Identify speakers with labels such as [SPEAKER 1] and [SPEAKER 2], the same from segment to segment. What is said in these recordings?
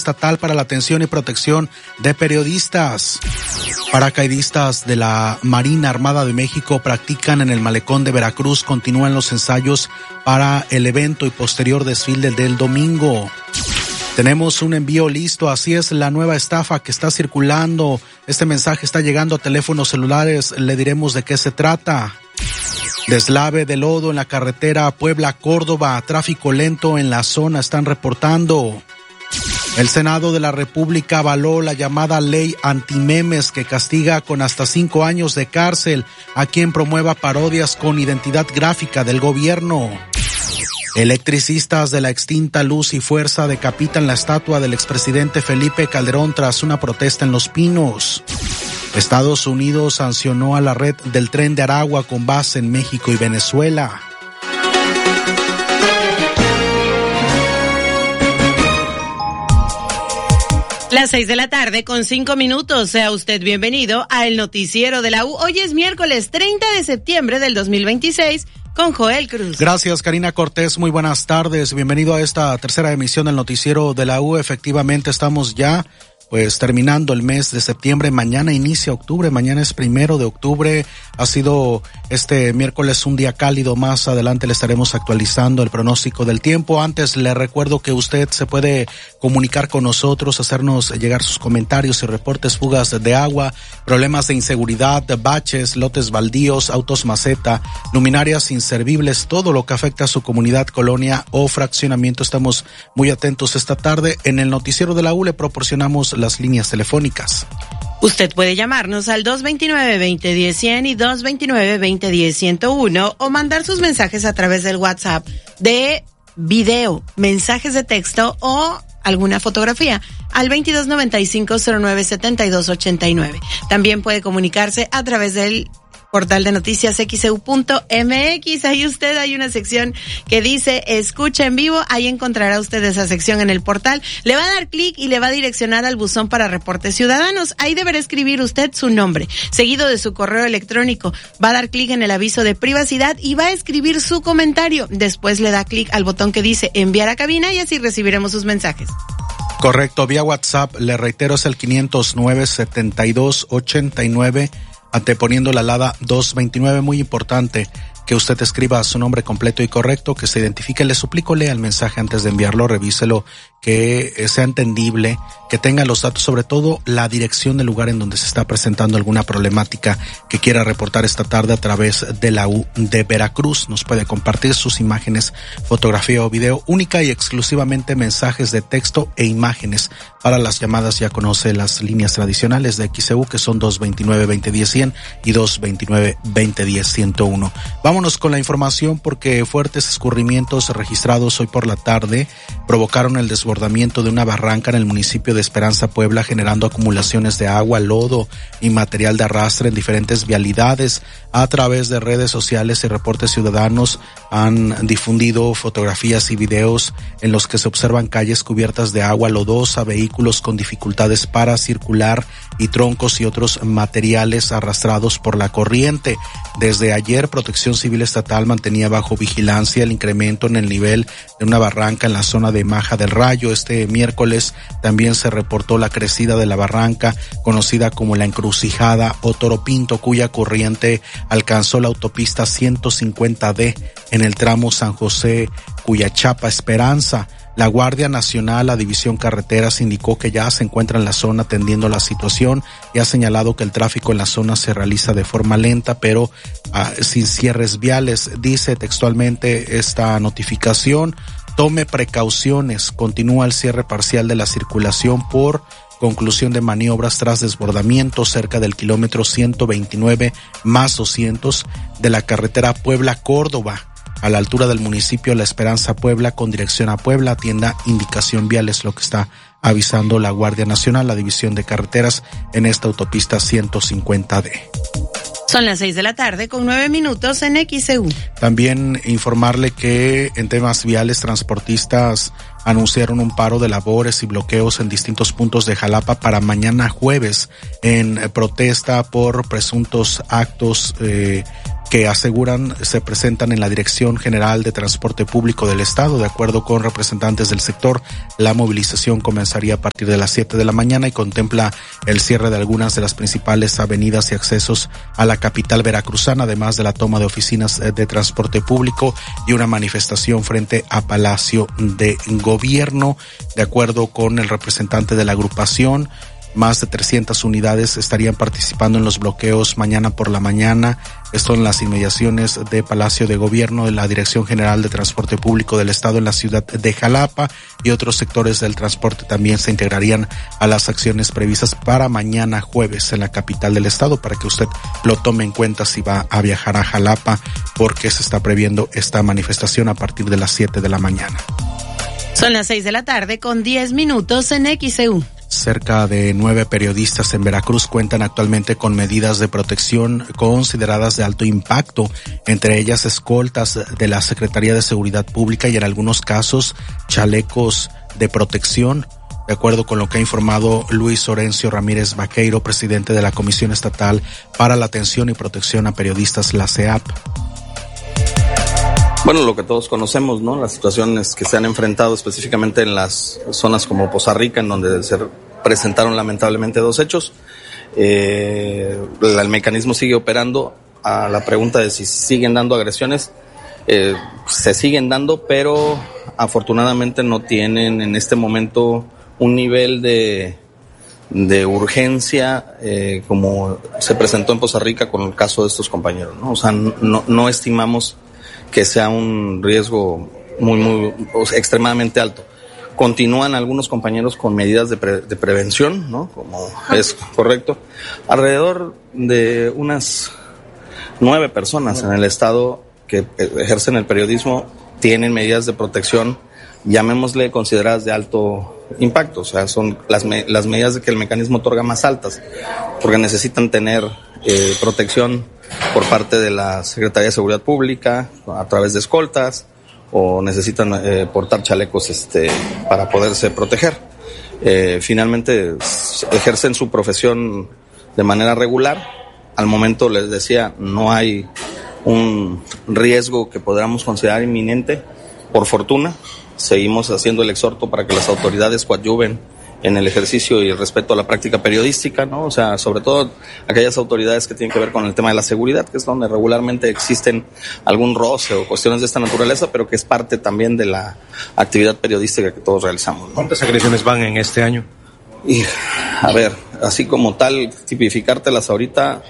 [SPEAKER 1] estatal para la atención y protección de periodistas. Paracaidistas de la Marina Armada de México practican en el malecón de Veracruz. Continúan los ensayos para el evento y posterior desfile del domingo. Tenemos un envío listo, así es la nueva estafa que está circulando. Este mensaje está llegando a teléfonos celulares, le diremos de qué se trata. Deslave de lodo en la carretera Puebla-Córdoba, tráfico lento en la zona, están reportando. El Senado de la República avaló la llamada ley antimemes que castiga con hasta 5 años de cárcel a quien promueva parodias con identidad gráfica del gobierno. Electricistas de la extinta Luz y Fuerza decapitan la estatua del expresidente Felipe Calderón tras una protesta en Los Pinos. Estados Unidos sancionó a la red del Tren de Aragua con base en México y Venezuela.
[SPEAKER 2] Las 6:05 p.m. Sea usted bienvenido a el noticiero de la U. Hoy es miércoles 30 de septiembre del 2026 con Joel Cruz.
[SPEAKER 1] Gracias, Karina Cortés. Muy buenas tardes. Bienvenido a esta tercera emisión del noticiero de la U. Efectivamente, estamos ya terminando el mes de septiembre. Mañana inicia octubre, mañana es 1 de octubre. Ha sido este miércoles un día cálido. Más adelante le estaremos actualizando el pronóstico del tiempo. Antes le recuerdo que usted se puede comunicar con nosotros, hacernos llegar sus comentarios y reportes: fugas de agua, problemas de inseguridad, baches, lotes baldíos, autos maceta, luminarias inservibles, todo lo que afecta a su comunidad, colonia o fraccionamiento. Estamos muy atentos esta tarde. En el noticiero de la U le proporcionamos las líneas telefónicas.
[SPEAKER 2] Usted puede llamarnos al 229-2010-100 y 229-2010-101 o mandar sus mensajes a través del WhatsApp de video, mensajes de texto o alguna fotografía al 2295-097289. También puede comunicarse a través del portal de noticias xeu.mx. Ahí hay una sección que dice escucha en vivo. Ahí encontrará usted esa sección en el portal. Le va a dar clic y le va a direccionar al buzón para reportes ciudadanos. Ahí deberá escribir usted su nombre, seguido de su correo electrónico. Va a dar clic en el aviso de privacidad y va a escribir su comentario. Después le da clic al botón que dice enviar a cabina y así recibiremos sus mensajes.
[SPEAKER 1] Correcto, vía WhatsApp, le reitero, es el 509-7289, anteponiendo la alada 229. Muy importante que usted escriba su nombre completo y correcto, que se identifique. Le suplico, lea el mensaje antes de enviarlo, revíselo, que sea entendible, que tenga los datos, sobre todo la dirección del lugar en donde se está presentando alguna problemática que quiera reportar esta tarde a través de la U de Veracruz. Nos puede compartir sus imágenes, fotografía o video, única y exclusivamente mensajes de texto e imágenes. Para las llamadas ya conoce las líneas tradicionales de XEU, que son 229-2010-100 y 229-2010-101. Vámonos con la información, porque fuertes escurrimientos registrados hoy por la tarde provocaron el desbordamiento de una barranca en el municipio de Esperanza, Puebla, generando acumulaciones de agua, lodo y material de arrastre en diferentes vialidades. A través de redes sociales y reportes ciudadanos han difundido fotografías y videos en los que se observan calles cubiertas de agua lodosa, vehículos con dificultades para circular y troncos y otros materiales arrastrados por la corriente. Desde ayer, Protección Civil Estatal mantenía bajo vigilancia el incremento en el nivel de una barranca en la zona de Maja del Rayo. Este miércoles también se reportó la crecida de la barranca, conocida como la Encrucijada o Toro Pinto, cuya corriente alcanzó la autopista 150D en el tramo San José, Cuyachapa, Esperanza. La Guardia Nacional, la División Carreteras, indicó que ya se encuentra en la zona atendiendo la situación y ha señalado que el tráfico en la zona se realiza de forma lenta, pero sin cierres viales. Dice textualmente esta notificación: tome precauciones, continúa el cierre parcial de la circulación por conclusión de maniobras tras desbordamiento cerca del kilómetro 129 más 200 de la carretera Puebla-Córdoba, a la altura del municipio La Esperanza, Puebla, con dirección a Puebla. Atienda indicación vial, es lo que está avisando la Guardia Nacional, la División de Carreteras, en esta autopista 150D.
[SPEAKER 2] Son las 6:09 p.m. en XEU.
[SPEAKER 1] También informarle que en temas viales, transportistas anunciaron un paro de labores y bloqueos en distintos puntos de Jalapa para mañana jueves, en protesta por presuntos actos que aseguran se presentan en la Dirección General de Transporte Público del Estado. De acuerdo con representantes del sector, la movilización comenzaría a partir de las 7 de la mañana y contempla el cierre de algunas de las principales avenidas y accesos a la capital veracruzana, además de la toma de oficinas de transporte público y una manifestación frente a Palacio de Gobierno. De acuerdo con el representante de la agrupación, más de 300 unidades estarían participando en los bloqueos mañana por la mañana. Esto en las inmediaciones de Palacio de Gobierno, de la Dirección General de Transporte Público del Estado en la ciudad de Jalapa, y otros sectores del transporte también se integrarían a las acciones previstas para mañana jueves en la capital del Estado, para que usted lo tome en cuenta si va a viajar a Jalapa, porque se está previendo esta manifestación a partir de las 7 de la mañana.
[SPEAKER 2] Son las 6 de la tarde con 10 minutos en XEU.
[SPEAKER 1] Cerca de 9 periodistas en Veracruz cuentan actualmente con medidas de protección consideradas de alto impacto, entre ellas escoltas de la Secretaría de Seguridad Pública y en algunos casos chalecos de protección. De acuerdo con lo que ha informado Luis Orencio Ramírez Vaqueiro, presidente de la Comisión Estatal para la Atención y Protección a Periodistas, la CEAP.
[SPEAKER 3] Bueno, lo que todos conocemos, ¿no? Las situaciones que se han enfrentado específicamente en las zonas como Poza Rica, en donde se presentaron lamentablemente 2 hechos. El mecanismo sigue operando. A la pregunta de si siguen dando agresiones, se siguen dando, pero afortunadamente no tienen en este momento un nivel de urgencia como se presentó en Poza Rica con el caso de estos compañeros, ¿no? O sea, no estimamos que sea un riesgo muy extremadamente alto. Continúan algunos compañeros con medidas de prevención, ¿no? Como es correcto. Alrededor de unas 9 personas en el estado que ejercen el periodismo tienen medidas de protección, llamémosle consideradas de alto impacto. O sea, son las medidas de que el mecanismo otorga más altas, porque necesitan tener protección por parte de la Secretaría de Seguridad Pública a través de escoltas, o necesitan portar chalecos para poderse proteger. Finalmente ejercen su profesión de manera regular. Al momento, les decía, no hay un riesgo que podamos considerar inminente. Por fortuna, seguimos haciendo el exhorto para que las autoridades coadyuven en el ejercicio y el respeto a la práctica periodística, ¿no? O sea, sobre todo aquellas autoridades que tienen que ver con el tema de la seguridad, que es donde regularmente existen algún roce o cuestiones de esta naturaleza, pero que es parte también de la actividad periodística que todos realizamos, ¿no?
[SPEAKER 4] ¿Cuántas agresiones van en este año?
[SPEAKER 3] Y, a ver, así como tal, tipificártelas ahorita,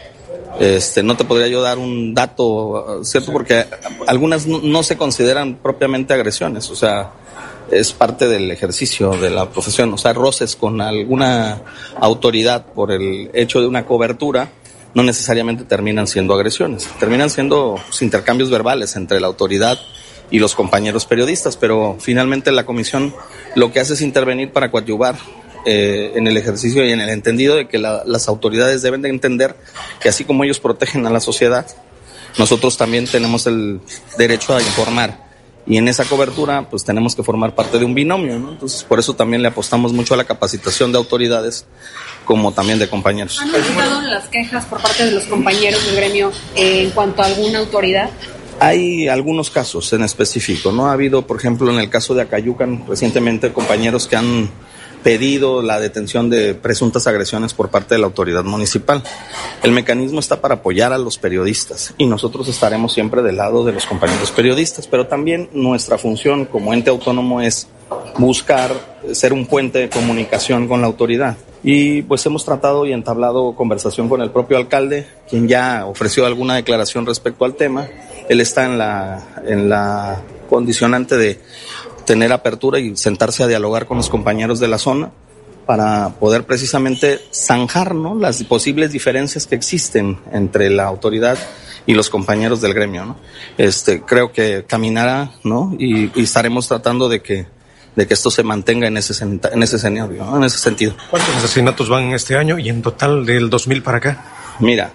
[SPEAKER 3] no te podría yo dar un dato, ¿cierto? Porque algunas no se consideran propiamente agresiones, o sea, es parte del ejercicio de la profesión. O sea, roces con alguna autoridad por el hecho de una cobertura no necesariamente terminan siendo agresiones, terminan siendo intercambios verbales entre la autoridad y los compañeros periodistas, pero finalmente la comisión lo que hace es intervenir para coadyuvar en el ejercicio y en el entendido de que las autoridades deben de entender que así como ellos protegen a la sociedad, nosotros también tenemos el derecho a informar. Y en esa cobertura, pues tenemos que formar parte de un binomio, ¿no? Entonces, por eso también le apostamos mucho a la capacitación de autoridades, como también de compañeros.
[SPEAKER 5] ¿Han aumentado las quejas por parte de los compañeros del gremio en cuanto a alguna autoridad?
[SPEAKER 3] Hay algunos casos en específico, ¿no? Ha habido, por ejemplo, en el caso de Acayucan, recientemente compañeros que han pedido la detención de presuntas agresiones por parte de la autoridad municipal. El mecanismo está para apoyar a los periodistas y nosotros estaremos siempre del lado de los compañeros periodistas, pero también nuestra función como ente autónomo es buscar ser un puente de comunicación con la autoridad. Y pues hemos tratado y entablado conversación con el propio alcalde, quien ya ofreció alguna declaración respecto al tema. Él está en la condicionante de tener apertura y sentarse a dialogar con los compañeros de la zona para poder precisamente zanjar, ¿no?, las posibles diferencias que existen entre la autoridad y los compañeros del gremio, ¿no? Creo que caminará, ¿no? Y estaremos tratando de que esto se mantenga en ese escenario, ¿no?, en ese sentido.
[SPEAKER 4] ¿Cuántos asesinatos van en este año y en total del 2000 para acá?
[SPEAKER 3] Mira,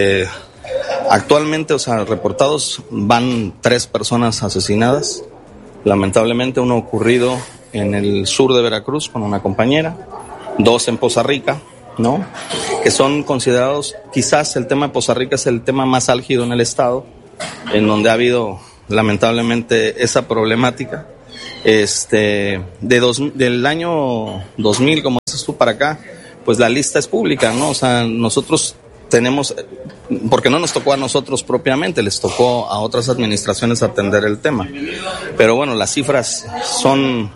[SPEAKER 3] actualmente, o sea, reportados van 3 personas asesinadas. Lamentablemente uno ocurrido en el sur de Veracruz con una compañera, 2 en Poza Rica, ¿no? Que son considerados, quizás el tema de Poza Rica es el tema más álgido en el estado, en donde ha habido lamentablemente esa problemática. Del año 2000, como dices tú, para acá, pues la lista es pública, ¿no? O sea, nosotros tenemos, porque no nos tocó a nosotros propiamente, les tocó a otras administraciones atender el tema. Pero bueno, las cifras son,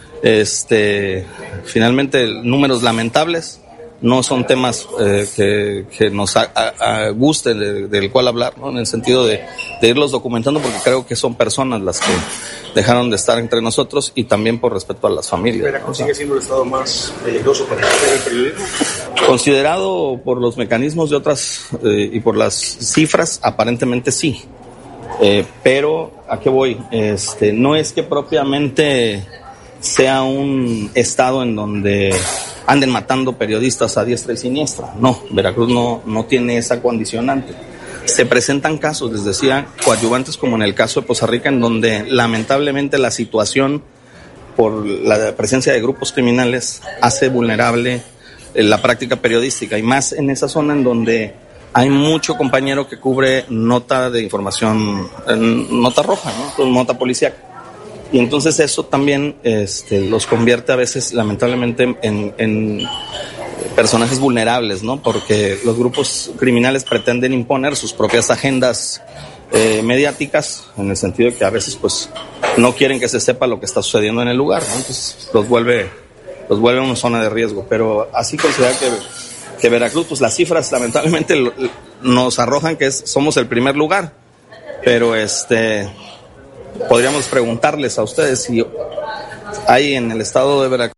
[SPEAKER 3] finalmente, números lamentables. No son temas que nos guste del cual hablar, ¿no? En el sentido de irlos documentando, porque creo que son personas las que dejaron de estar entre nosotros, y también por respeto a las familias.
[SPEAKER 4] ¿Veracruz sigue siendo el estado más peligroso para el periodismo?
[SPEAKER 3] Considerado por los mecanismos de otras y por las cifras, aparentemente sí. Pero ¿a qué voy? No es que propiamente sea un estado en donde anden matando periodistas a diestra y siniestra. No, Veracruz no tiene esa condicionante. Se presentan casos, les decía, coadyuvantes, como en el caso de Poza Rica, en donde lamentablemente la situación por la presencia de grupos criminales hace vulnerable la práctica periodística, y más en esa zona en donde hay mucho compañero que cubre nota de información, nota roja, ¿no? Nota policial. Y entonces eso también los convierte a veces, lamentablemente, en personajes vulnerables, ¿no? Porque los grupos criminales pretenden imponer sus propias agendas mediáticas, en el sentido de que a veces pues no quieren que se sepa lo que está sucediendo en el lugar, ¿no? Entonces los vuelve una zona de riesgo. Pero así considerar que Veracruz, pues las cifras lamentablemente nos arrojan que somos el primer lugar, pero podríamos preguntarles a ustedes si hay en el estado de Veracruz